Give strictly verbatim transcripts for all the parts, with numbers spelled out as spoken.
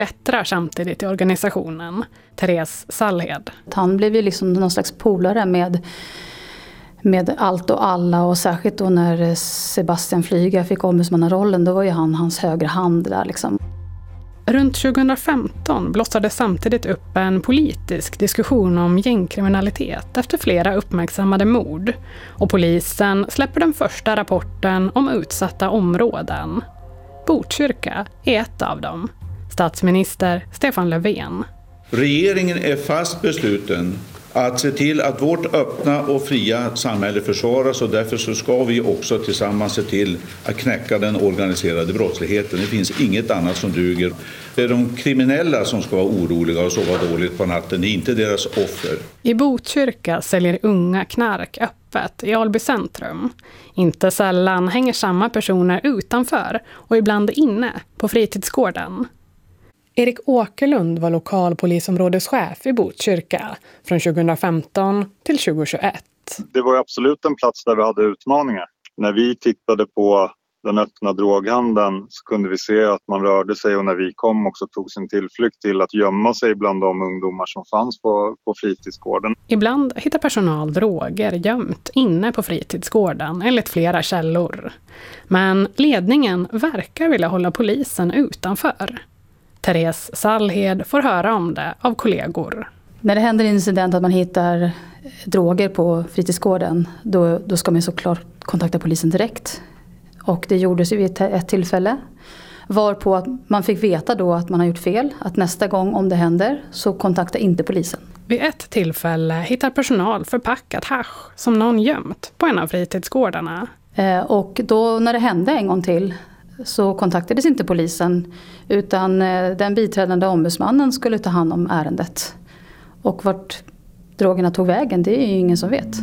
Bättrar samtidigt i organisationen, Therese Sallhed. Han blev ju liksom någon slags polare med, med allt och alla, och särskilt då när Sebastian Flyga fick ombudsmannarollen, då var ju han hans högra hand där liksom. Runt tjugohundrafemton blossade samtidigt upp en politisk diskussion om gängkriminalitet efter flera uppmärksammade mord, och polisen släpper den första rapporten om utsatta områden. Botkyrka är ett av dem. Statsminister Stefan Löfven. Regeringen är fast besluten att se till att vårt öppna och fria samhälle försvaras, och därför så ska vi också tillsammans se till att knäcka den organiserade brottsligheten. Det finns inget annat som duger. Det är de kriminella som ska vara oroliga och sova dåligt på natten, det är inte deras offer. I Botkyrka säljer unga knark öppet i Alby centrum. Inte sällan hänger samma personer utanför och ibland inne på fritidsgården. Erik Åkerlund var lokalpolisområdeschef i Botkyrka från tjugohundrafemton till tjugohundratjugoett. Det var absolut en plats där vi hade utmaningar. När vi tittade på den öppna droghandeln så kunde vi se att man rörde sig, och när vi kom också tog sin tillflykt till att gömma sig bland de ungdomar som fanns på, på fritidsgården. Ibland hittar personal droger gömt inne på fritidsgården enligt flera källor. Men ledningen verkar vilja hålla polisen utanför. Therese Sallhed får höra om det av kollegor. När det händer en incident att man hittar droger på fritidsgården, då, då ska man såklart kontakta polisen direkt. Och det gjordes ju vid ett tillfälle. Varpå att man fick veta då att man har gjort fel. Att nästa gång om det händer så kontakta inte polisen. Vid ett tillfälle hittar personal förpackat hasch som någon gömt på en av fritidsgårdarna. Eh, och då när det hände en gång till så kontaktades inte polisen, utan eh, den biträdande ombudsmannen skulle ta hand om ärendet. Och vart drogerna tog vägen, det är ju ingen som vet.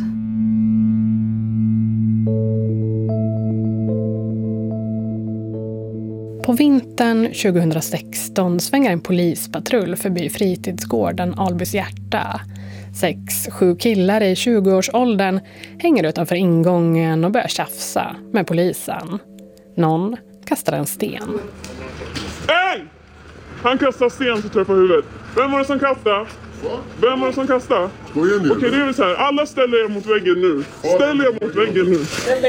På vintern tjugohundrasexton svänger en polispatrull förbi fritidsgården Albys hjärta. Sex, sju killar i tjugoårsåldern hänger utanför ingången och börjar tjafsa med polisen. Någon kastar en sten. Hej! Han kastar sten så träffar huvudet. Vem var det som kastade? Vem var det som kastade? Okej, okay, det är väl så här. Alla ställer er mot väggen nu. Ställ er mot väggen nu.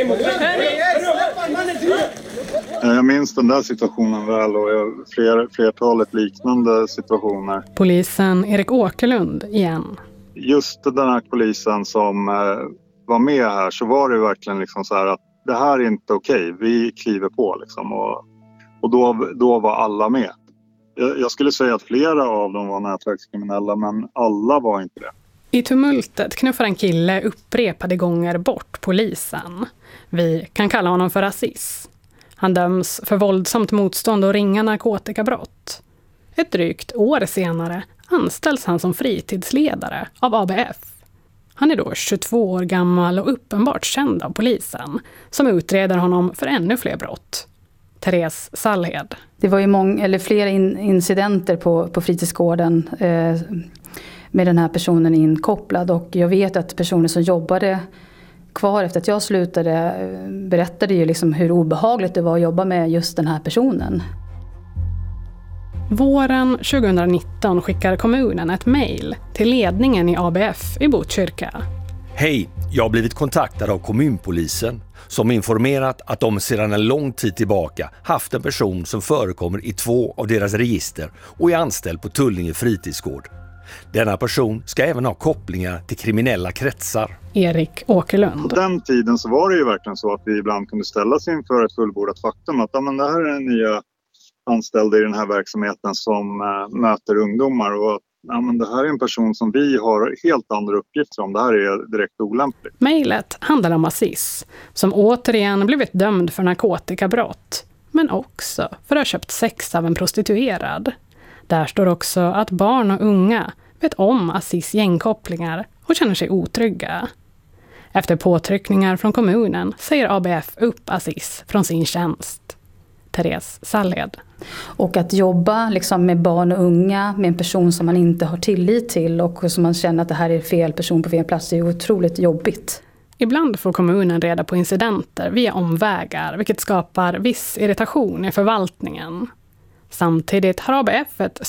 Jag minns den där situationen väl, och jag, fler, flertalet liknande situationer. Polisen Erik Åkerlund igen. Just den här polisen som eh, var med här, så var det verkligen liksom så här att det här är inte okej. Vi kliver på liksom, och, och då, då var alla med. Jag, jag skulle säga att flera av dem var nätverkskriminella, men alla var inte det. I tumultet knuffar en kille upprepade gånger bort polisen. Vi kan kalla honom för Aziz. Han döms för våldsamt motstånd och ringa narkotikabrott. Ett drygt år senare anställs han som fritidsledare av A B F. Han är då tjugotvå år gammal och uppenbart känd av polisen, som utreder honom för ännu fler brott. Therese Sallhed. Det var ju många, eller flera in, incidenter på, på fritidsgården eh, med den här personen inkopplad, och jag vet att personer som jobbade kvar efter att jag slutade eh, berättade ju liksom hur obehagligt det var att jobba med just den här personen. Våren tjugohundranitton skickar kommunen ett mejl till ledningen i A B F i Botkyrka. Hej, jag har blivit kontaktad av kommunpolisen som informerat att de sedan en lång tid tillbaka haft en person som förekommer i två av deras register och är anställd på Tullinge fritidsgård. Denna person ska även ha kopplingar till kriminella kretsar. Erik Åkerlund. På den tiden så var det ju verkligen så att vi ibland kunde ställas inför ett fullbordat faktum att ja, men det här är den nya anställda i den här verksamheten som äh, möter ungdomar, och att ja, men det här är en person som vi har helt andra uppgifter om. Det här är direkt olämpligt. Mejlet handlar om Aziz, som återigen blivit dömd för narkotikabrott, men också för att ha köpt sex av en prostituerad. Där står också att barn och unga vet om Aziz gängkopplingar och känner sig otrygga. Efter påtryckningar från kommunen säger A B F upp Aziz från sin tjänst. Therese Sallhed. Och att jobba liksom med barn och unga, med en person som man inte har tillit till och som man känner att det här är fel person på fel plats, det är otroligt jobbigt. Ibland får kommunen reda på incidenter via omvägar, vilket skapar viss irritation i förvaltningen. Samtidigt har A B F ett